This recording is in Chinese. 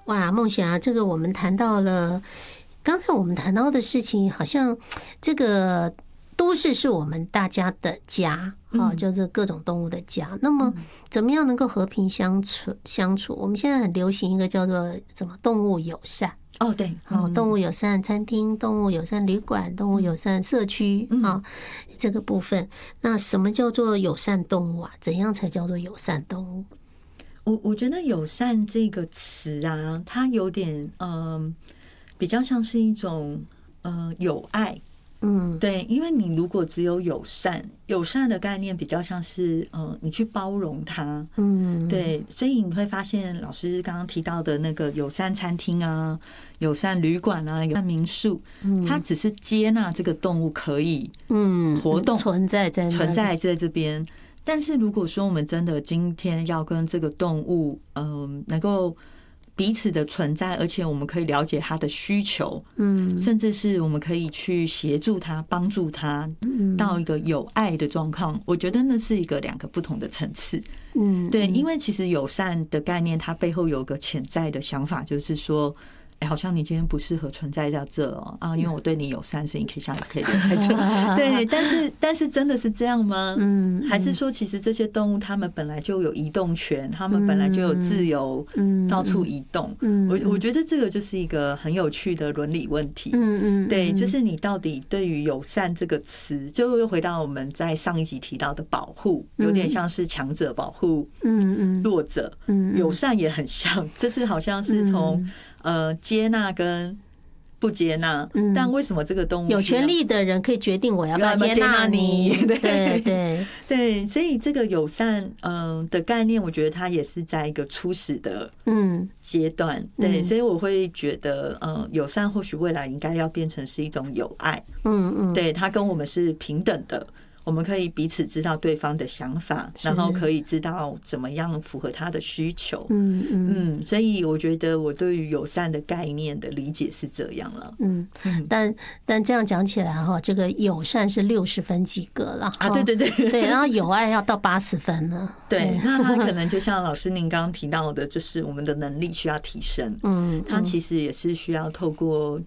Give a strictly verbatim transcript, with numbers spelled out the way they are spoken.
哇，梦想啊，这个我们谈到了，刚才我们谈到的事情，好像这个都市是我们大家的家啊，就是各种动物的家。那么，怎么样能够和平相处？相处，我们现在很流行一个叫做什么动物友善。 哦，对， 哦，动物友善餐厅、动物友善旅馆、动物友善社区啊，这个部分。那什么叫做友善动物啊？怎样才叫做友善动物？ 我我觉得友善这个词啊，它有点嗯、呃，比较像是一种呃友爱。嗯，对，因为你如果只有友善，友善的概念比较像是呃，你去包容它。嗯，对，所以你会发现老师刚刚提到的那个友善餐厅啊、友善旅馆啊、友善民宿，它只是接纳这个动物可以嗯活动存在在存在在这边。但是如果说我们真的今天要跟这个动物，嗯，能够彼此的存在，而且我们可以了解它的需求，嗯，甚至是我们可以去协助它、帮助它到一个有爱的状况，我觉得那是一个两个不同的层次。嗯，对，因为其实友善的概念，它背后有个潜在的想法，就是说，哎，好像你今天不适合存在在这哦啊，因为我对你友善，所以你可以下来可以留在这。对，但是但是真的是这样吗？嗯，还是说其实这些动物它们本来就有移动权，它们本来就有自由，到处移动。嗯，我我觉得这个就是一个很有趣的伦理问题。嗯嗯，对，就是你到底对于友善这个词，就又回到我们在上一集提到的保护，有点像是强者保护，嗯嗯，弱者，嗯，友善也很像，就是好像是从。呃，接纳跟不接纳，但为什么这个动物有权利的人可以决定我要不要接纳你？对对对对，所以这个友善嗯的概念，我觉得它也是在一个初始的嗯阶段。对，所以我会觉得，嗯，友善或许未来应该要变成是一种友爱。嗯嗯，对，它跟我们是平等的。我们可以彼此知道对方的想法，然后可以知道怎么样符合他的需求。嗯嗯，所以我觉得我对于友善的概念的理解是这样了。嗯， 但但这样讲起来哈，这个友善是六十分及格了啊，对对对对，然后友爱要到八十分呢。 对，那他可能就像老师您刚刚提到的，就是我们的能力需要提升。嗯，他其实也是需要透过